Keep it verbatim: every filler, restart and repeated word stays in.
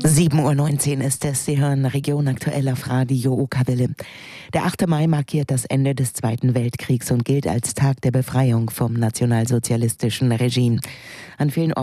sieben Uhr neunzehn ist es. Sie hören Region aktuell auf Radio Okawelle. Der achte Mai markiert das Ende des Zweiten Weltkriegs und gilt als Tag der Befreiung vom nationalsozialistischen Regime. An vielen